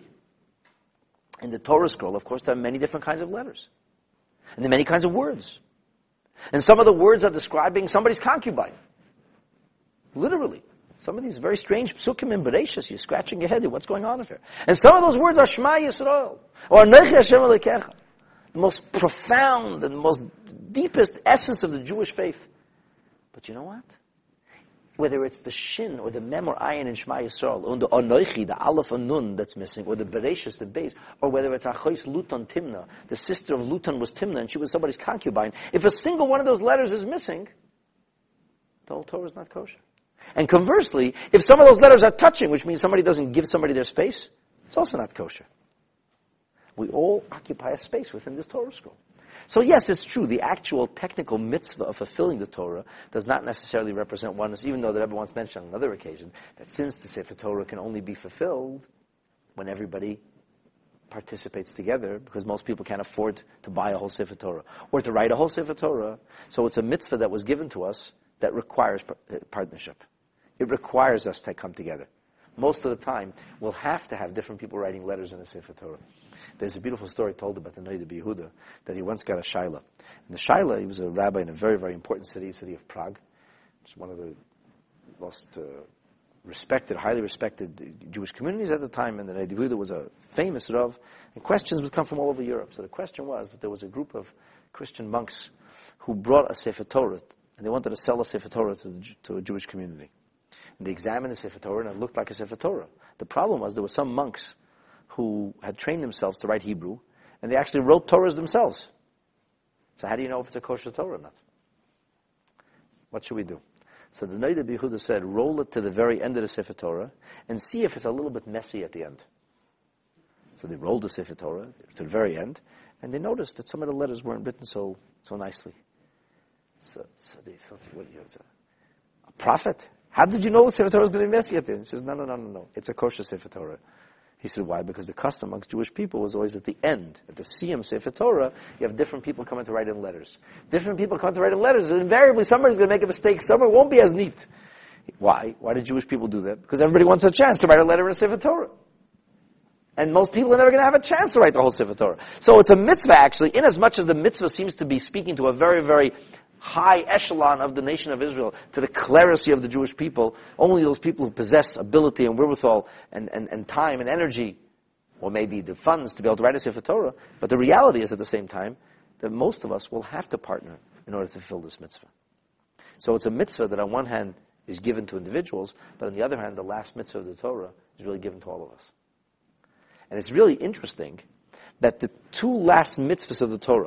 In the Torah scroll, of course, there are many different kinds of letters. And there are many kinds of words. And some of the words are describing somebody's concubine. Literally. Some of these very strange psukim in Bereshis, you're scratching your head, what's going on here? And some of those words are Shema Yisrael, or Anochi Hashem Elokecha. The most profound and the most deepest essence of the Jewish faith. But you know what? Whether it's the Shin or the Mem or Ayin in Shema Yisrael, or the Anochi, the Aleph and Nun that's missing, or the Bereshis, the Beis, or whether it's Achois Luton Timna, the sister of Luton was Timna and she was somebody's concubine, if a single one of those letters is missing, the whole Torah is not kosher. And conversely, if some of those letters are touching, which means somebody doesn't give somebody their space, it's also not kosher. We all occupy a space within this Torah scroll. So yes, it's true, the actual technical mitzvah of fulfilling the Torah does not necessarily represent oneness, even though the Rebbe once mentioned on another occasion that since the Sefer Torah can only be fulfilled when everybody participates together, because most people can't afford to buy a whole Sefer Torah, or to write a whole Sefer Torah, so it's a mitzvah that was given to us that requires partnership. It requires us to come together. Most of the time, we'll have to have different people writing letters in the Sefer Torah. There's a beautiful story told about the Noda B'Yehuda that he once got a shaila. And the shaila, he was a rabbi in a very, very important city, the city of Prague. It's one of the most respected, highly respected Jewish communities at the time, and the Noda B'Yehuda was a famous rav, and questions would come from all over Europe. So the question was that there was a group of Christian monks who brought a Sefer Torah, and they wanted to sell a Sefer Torah to a Jewish community. And they examined the Sefer Torah, and it looked like a Sefer Torah. The problem was there were some monks who had trained themselves to write Hebrew, and they actually wrote Torahs themselves. So how do you know if it's a kosher Torah or not? What should we do? So the Noda B'Yehuda said, roll it to the very end of the Sefer Torah, and see if it's a little bit messy at the end. So they rolled the Sefer Torah to the very end, and they noticed that some of the letters weren't written so nicely. So they thought, what are you, a prophet? How did you know the Sefer Torah was going to be messy at the end? He says, no. It's a kosher Sefer Torah. He said, why? Because the custom amongst Jewish people was always at the end, at the Siyam Sefer Torah, you have different people coming to write in letters. Different people coming to write in letters, and invariably somebody's going to make a mistake, somewhere won't be as neat. Why? Why did Jewish people do that? Because everybody wants a chance to write a letter in a Sefer Torah. And most people are never going to have a chance to write the whole Sefer Torah. So it's a mitzvah actually, in as much as the mitzvah seems to be speaking to a very, very high echelon of the nation of Israel, to the clerisy of the Jewish people, only those people who possess ability and wherewithal and time and energy, or maybe the funds to be able to write a Sefer Torah. But the reality is at the same time that most of us will have to partner in order to fulfill this mitzvah. So it's a mitzvah that on one hand is given to individuals, but on the other hand, the last mitzvah of the Torah is really given to all of us. And it's really interesting that the two last mitzvahs of the Torah,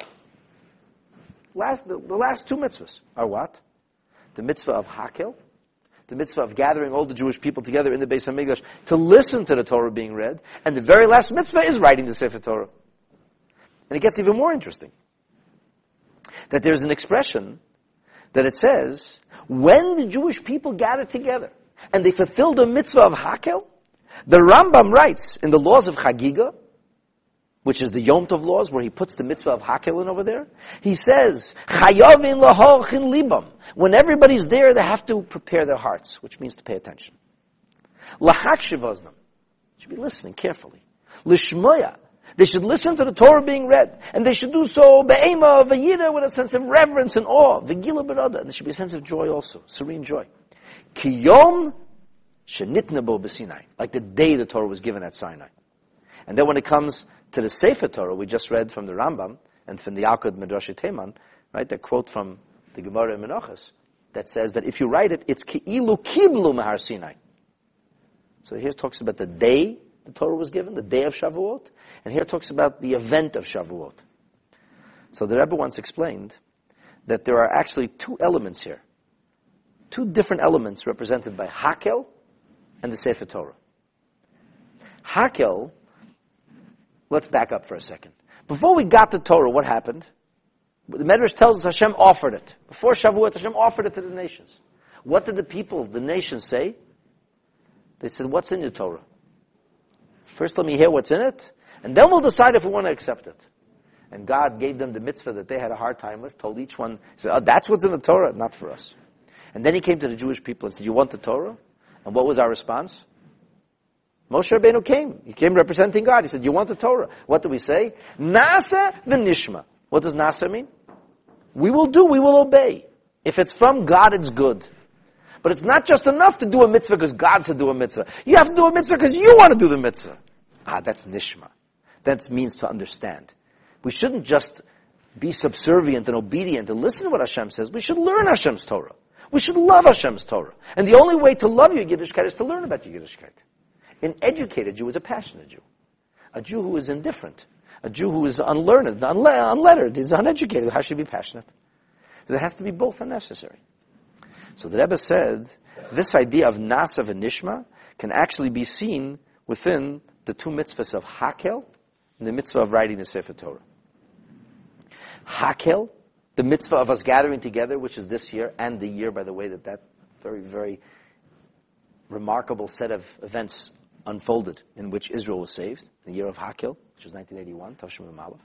the last two mitzvahs are what? The mitzvah of Hakel, the mitzvah of gathering all the Jewish people together in the Beis HaMikdash to listen to the Torah being read, and the very last mitzvah is writing the Sefer Torah. And it gets even more interesting. That there's an expression that it says, when the Jewish people gather together and they fulfill the mitzvah of Hakel, the Rambam writes in the laws of Chagiga, which is the Yom Tov laws, where he puts the mitzvah of Hakel in over there. He says, Chayavin lahorchin libam. When everybody's there, they have to prepare their hearts, which means to pay attention. Lahakshiv oznam. Should be listening carefully. Lishmoya. They should listen to the Torah being read, and they should do so be'ema v'yira, with a sense of reverence and awe. V'gila b'rada. And there should be a sense of joy also, serene joy. Kiyom shenitna bo b'Sinai, like the day the Torah was given at Sinai. And then when it comes to the Sefer Torah, we just read from the Rambam, and from the Yalkut Midrash Teman, right, that quote from the Gemara in Menachos, that says that if you write it, it's Ke'ilu Kiblu Mahar Sinai. So here it talks about the day the Torah was given, the day of Shavuot, and here it talks about the event of Shavuot. So the Rebbe once explained that there are actually two elements here. Two different elements represented by Hakel and the Sefer Torah. Hakel, let's back up for a second. Before we got to Torah, what happened? The Medrash tells us Hashem offered it. Before Shavuot, Hashem offered it to the nations. What did the people, the nations, say? They said, what's in your Torah? First let me hear what's in it, and then we'll decide if we want to accept it. And God gave them the mitzvah that they had a hard time with, told each one, he said, that's what's in the Torah, not for us. And then he came to the Jewish people and said, you want the Torah? And what was our response? Moshe Rabbeinu came. He came representing God. He said, you want the Torah? What do we say? Nasa v'nishma. What does Nasa mean? We will do, we will obey. If it's from God, it's good. But it's not just enough to do a mitzvah because God said do a mitzvah. You have to do a mitzvah because you want to do the mitzvah. That's nishma. That means to understand. We shouldn't just be subservient and obedient and listen to what Hashem says. We should learn Hashem's Torah. We should love Hashem's Torah. And the only way to love your Yiddishkeit is to learn about your Yiddishkeit. An educated Jew is a passionate Jew. A Jew who is indifferent. A Jew who is unlearned, unlettered, is uneducated. How should he be passionate? There has to be both unnecessary. So the Rebbe said, this idea of Nasa and Nishma can actually be seen within the two mitzvahs of Hakel and the mitzvah of writing the Sefer Torah. Hakel, the mitzvah of us gathering together, which is this year, and the year, by the way, that very, very remarkable set of events unfolded in which Israel was saved, the year of Hakel, which was 1981, Tavshim Aleph,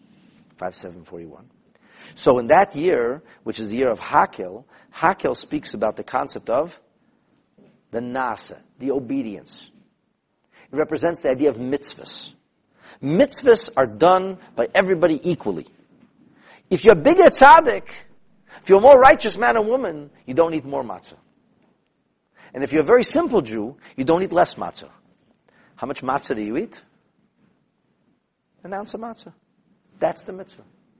5741. So in that year, which is the year of Hakel, Hakel speaks about the concept of the Nasa, the obedience. It represents the idea of mitzvahs. Mitzvahs are done by everybody equally. If you're a bigger tzaddik, if you're a more righteous man or woman, you don't eat more matzah. And if you're a very simple Jew, you don't eat less matzah. How much matzah do you eat? An ounce of matzah. That's the mitzvah.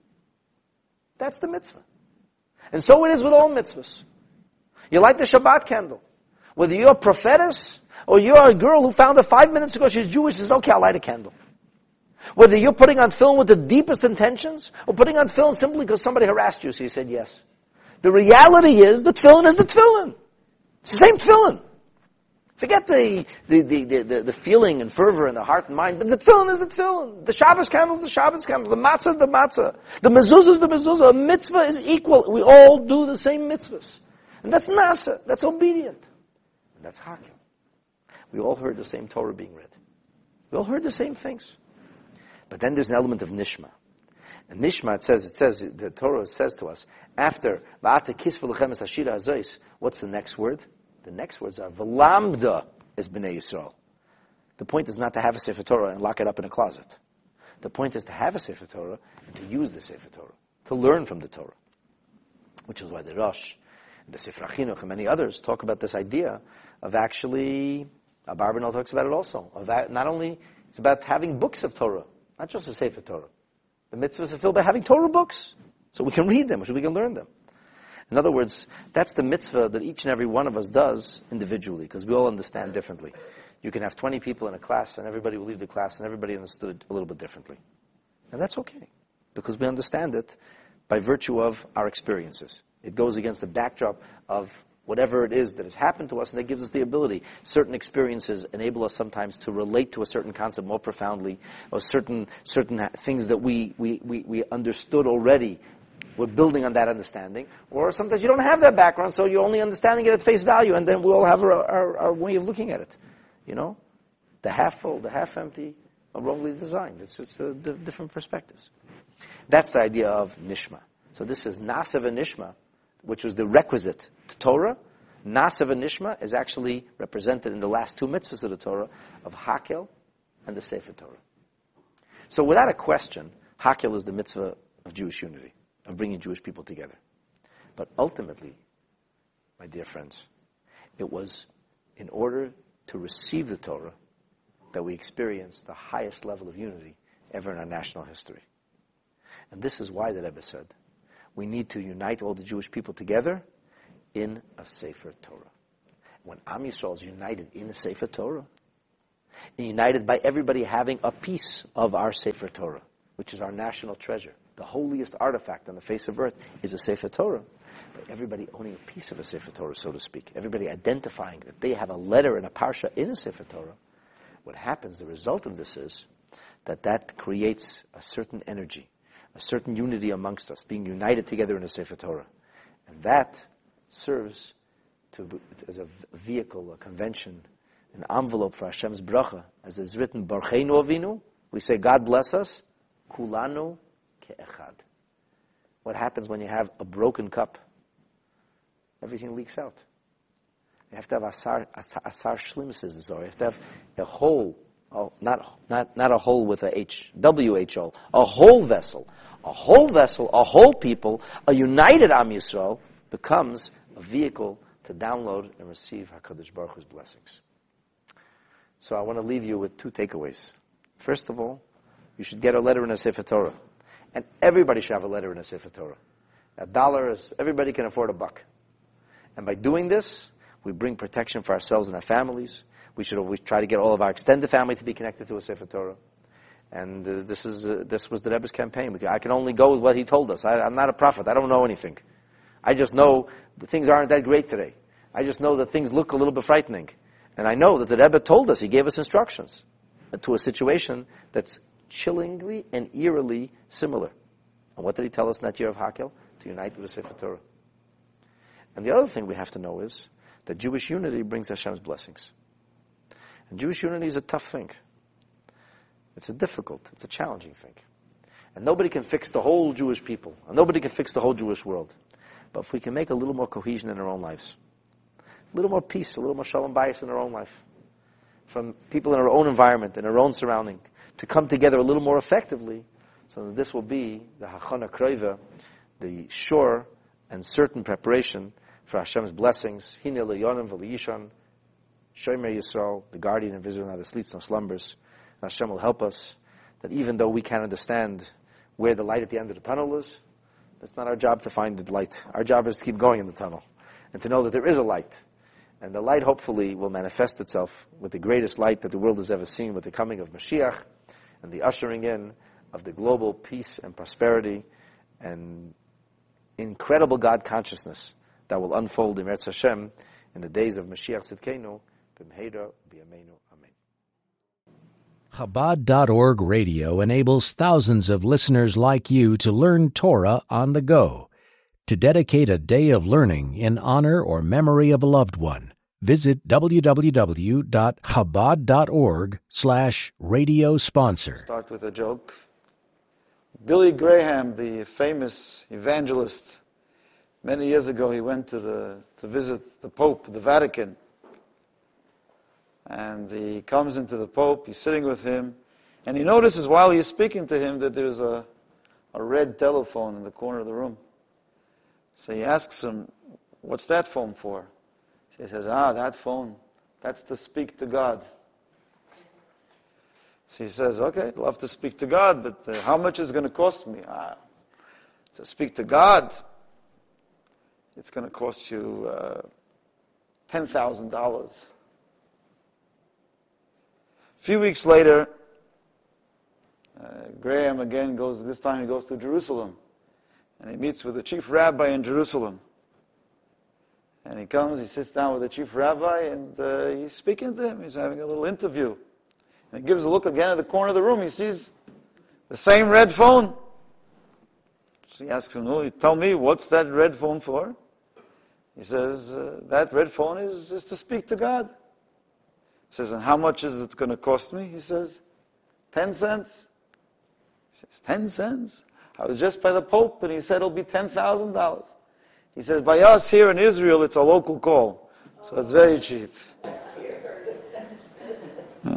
That's the mitzvah. And so it is with all mitzvahs. You light the Shabbat candle. Whether you're a prophetess or you're a girl who found out 5 minutes ago she's Jewish, says, okay, I'll light a candle. Whether you're putting on film with the deepest intentions or putting on film simply because somebody harassed you, so you said yes. The reality is the tefillin is the tefillin. It's the same tefillin. Forget the feeling and fervor in the heart and mind, but the tefillin is the tefillin. The Shabbos candle is the Shabbos candle. The matzah is the matzah. The mezuzah is the mezuzah. A mitzvah is equal. We all do the same mitzvahs. And that's nasa. That's obedient. And that's hakel. We all heard the same Torah being read. We all heard the same things. But then there's an element of nishma. And nishma, it says, the Torah says to us, after, what's the next word? The next words are, v'lamda is b'nei Yisrael. The point is not to have a Sefer Torah and lock it up in a closet. The point is to have a Sefer Torah and to use the Sefer Torah, to learn from the Torah. Which is why the Rosh, the Sefer HaChinuch, and many others talk about this idea of actually, Abarbanel talks about it also, of not only, it's about having books of Torah, not just a Sefer Torah. The mitzvah is fulfilled by having Torah books, so we can read them, so we can learn them. In other words, that's the mitzvah that each and every one of us does individually, because we all understand differently. You can have 20 people in a class, and everybody will leave the class, and everybody understood a little bit differently. And that's okay, because we understand it by virtue of our experiences. It goes against the backdrop of whatever it is that has happened to us, and that gives us the ability. Certain experiences enable us sometimes to relate to a certain concept more profoundly, or certain things that we understood already. We're building on that understanding. Or sometimes you don't have that background, so you're only understanding it at face value, and then we all have our way of looking at it. You know? The half full, the half empty, are wrongly designed. It's the different perspectives. That's the idea of nishma. So this is nasav and nishma, which was the requisite to Torah. Nasav and nishma is actually represented in the last two mitzvahs of the Torah, of Hakel and the Sefer Torah. So without a question, Hakel is the mitzvah of Jewish unity, of bringing Jewish people together. But ultimately, my dear friends, it was in order to receive the Torah that we experienced the highest level of unity ever in our national history. And this is why the Rebbe said, we need to unite all the Jewish people together in a Sefer Torah. When Am Yisrael is united in a Sefer Torah, and united by everybody having a piece of our Sefer Torah, which is our national treasure, the holiest artifact on the face of earth is a Sefer Torah. But everybody owning a piece of a Sefer Torah, so to speak, everybody identifying that they have a letter and a parsha in a Sefer Torah, what happens, the result of this is that creates a certain energy, a certain unity amongst us, being united together in a Sefer Torah. And that serves as a vehicle, a convention, an envelope for Hashem's bracha. As it's written, Barcheinu Avinu, we say, God bless us, Kulanu ke'echad. What happens when you have a broken cup? Everything leaks out. You have to have asar shlim, says the Zohar. You have to have a whole, not a hole with a H, W-H-O, a whole vessel. A whole vessel, a whole people, a united Am Yisrael becomes a vehicle to download and receive HaKadosh Baruch Hu's blessings. So I want to leave you with two takeaways. First of all, you should get a letter in a Sefer Torah. And everybody should have a letter in a Sefer Torah. $1 is, everybody can afford $1. And by doing this, we bring protection for ourselves and our families. We should always try to get all of our extended family to be connected to a Sefer Torah. And this was the Rebbe's campaign. I can only go with what he told us. I'm not a prophet. I don't know anything. I just know things aren't that great today. I just know that things look a little bit frightening. And I know that the Rebbe told us, he gave us instructions to a situation that's chillingly and eerily similar. And what did he tell us in that year of Hakel? To unite with the Sefer Torah. And the other thing we have to know is that Jewish unity brings Hashem's blessings. And Jewish unity is a tough thing. It's a challenging thing. And nobody can fix the whole Jewish people. And nobody can fix the whole Jewish world. But if we can make a little more cohesion in our own lives, a little more peace, a little more shalom bayis in our own life, from people in our own environment, in our own surrounding, to come together a little more effectively, so that this will be the hachana kroiva, the sure and certain preparation for Hashem's blessings. Hine le'yonim v'le'yishan, shomer Yisrael, the guardian of Israel, neither sleeps nor slumbers. And Hashem will help us, that even though we can't understand where the light at the end of the tunnel is, it's not our job to find the light. Our job is to keep going in the tunnel, and to know that there is a light. And the light hopefully will manifest itself with the greatest light that the world has ever seen, with the coming of Mashiach, and the ushering in of the global peace and prosperity and incredible God consciousness that will unfold in Eretz Hashem in the days of Mashiach Tzidkenu, b'mheira b'yameinu. Amen. Chabad.org radio enables thousands of listeners like you to learn Torah on the go. To dedicate a day of learning in honor or memory of a loved one, visit www.chabad.org/radio sponsor. Start with a joke. Billy Graham, the famous evangelist, many years ago he went to visit the Pope, the Vatican. And he comes into the Pope, he's sitting with him, and he notices while he's speaking to him that there's a red telephone in the corner of the room. So he asks him, "What's that phone for?" He says, "That phone, that's to speak to God." So he says, "Okay, I'd love to speak to God, but how much is it going to cost me?" To speak to God, it's going to cost you $10,000. A few weeks later, Graham again goes, this time he goes to Jerusalem. And he meets with the chief rabbi in Jerusalem. And he comes, he sits down with the chief rabbi, and he's speaking to him. He's having a little interview. And he gives a look again at the corner of the room. He sees the same red phone. So he asks him, "No, tell me, what's that red phone for?" He says, "That red phone is to speak to God." He says, "And how much is it going to cost me?" He says, 10 cents. He says, 10 cents? I was just by the Pope, and he said it'll be $10,000. He says, by us here in Israel, it's a local call. So it's very cheap. Yeah.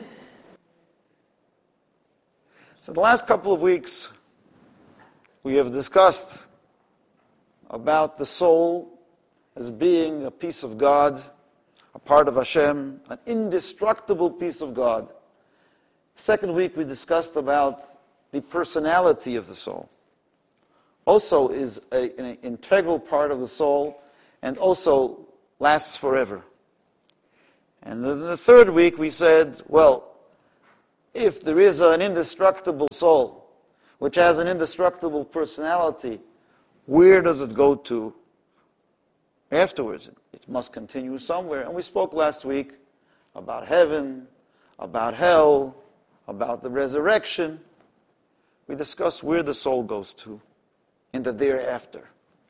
So the last couple of weeks, we have discussed about the soul as being a piece of God, a part of Hashem, an indestructible piece of God. Second week, we discussed about the personality of the soul. Also is an integral part of the soul and also lasts forever. And in the third week we said, well, if there is an indestructible soul, which has an indestructible personality, where does it go to afterwards? It must continue somewhere. And we spoke last week about heaven, about hell, about the resurrection. We discussed where the soul goes to in the thereafter.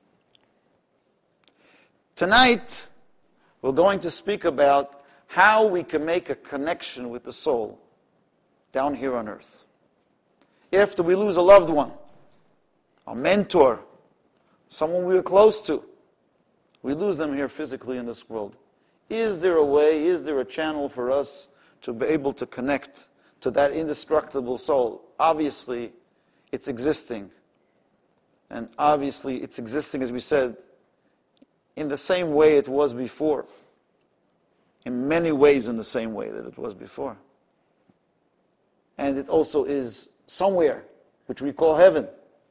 Tonight, we're going to speak about how we can make a connection with the soul down here on earth. After we lose a loved one, a mentor, someone we were close to, we lose them here physically in this world. Is there a way, is there a channel for us to be able to connect to that indestructible soul? Obviously, it's existing. And obviously, it's existing, as we said, in the same way it was before. In many ways in the same way that it was before. And it also is somewhere, which we call heaven.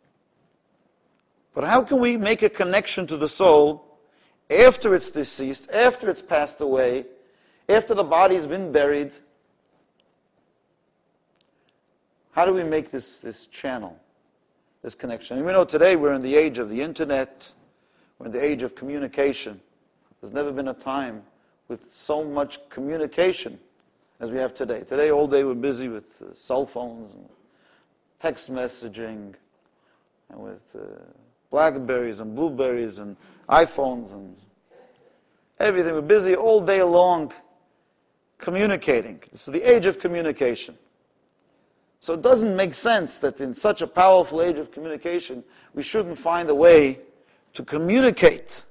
But how can we make a connection to the soul after it's deceased, after it's passed away, after the body's been buried? How do we make this channel, this connection? And we know today we're in the age of the internet, we're in the age of communication. There's never been a time with so much communication as we have today. Today, all day we're busy with cell phones and text messaging and with Blackberries and Blueberries and iPhones and everything. We're busy all day long communicating. This is the age of communication. So it doesn't make sense that in such a powerful age of communication, we shouldn't find a way to communicate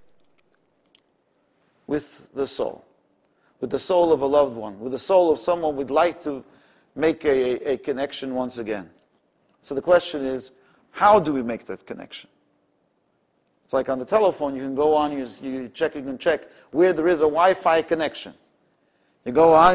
with the soul of a loved one, with the soul of someone we'd like to make a connection once again. So the question is, how do we make that connection? It's like on the telephone, you can go on, you can check where there is a Wi-Fi connection. You go on,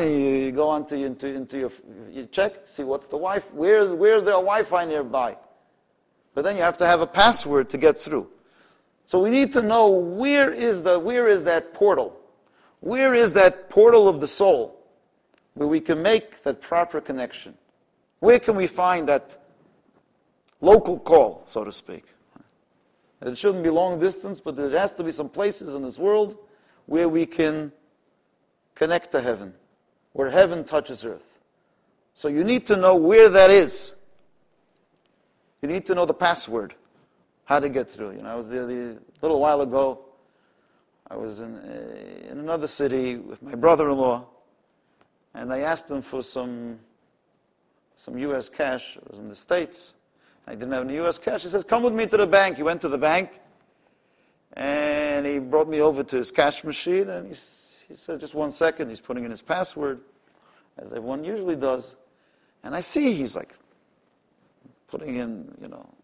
you check, see what's the Wi-Fi, where's there a Wi-Fi nearby? But then you have to have a password to get through. So we need to know where is that portal? Where is that portal of the soul where we can make that proper connection? Where can we find that local call, so to speak? It shouldn't be long distance, but there has to be some places in this world where we can connect to heaven, where heaven touches earth. So you need to know where that is. You need to know the password, how to get through. I was there a little while ago. I was in another city with my brother-in-law, and I asked him for some U.S. cash. It was in the States. I didn't have any U.S. cash. He says, come with me to the bank. He went to the bank, and he brought me over to his cash machine, and he said, just 1 second. He's putting in his password, as everyone usually does. And I see he's like putting in,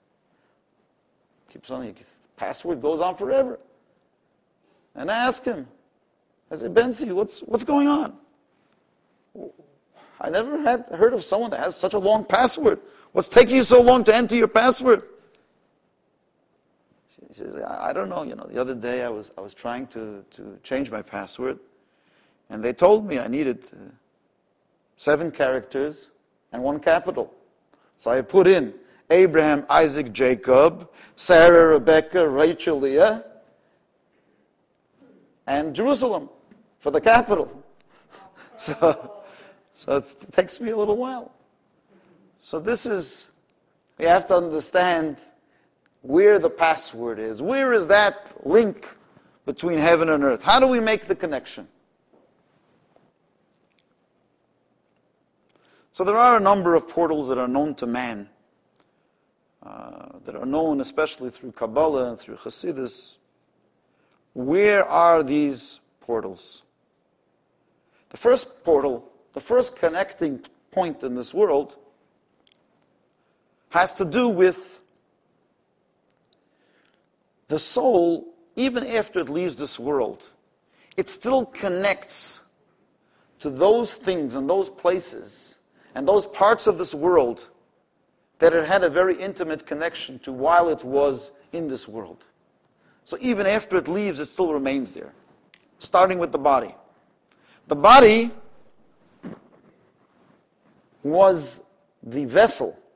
keeps on, the password goes on forever. And I ask him, I said, Benzi, what's going on? I never had heard of someone that has such a long password. What's taking you so long to enter your password? He says, I don't know. The other day I was trying to change my password, and they told me I needed 7 characters and 1 capital. So I put in Abraham, Isaac, Jacob, Sarah, Rebecca, Rachel, Leah, and Jerusalem for the capital. So it takes me a little while. So we have to understand where the password is. Where is that link between heaven and earth? How do we make the connection? So there are a number of portals that are known to man, that are known especially through Kabbalah and through Hasidus. Where are these portals? The first portal, the first connecting point in this world, has to do with the soul. Even after it leaves this world, it still connects to those things and those places and those parts of this world that it had a very intimate connection to while it was in this world. So even after it leaves, it still remains there. Starting with the body. The body was the vessel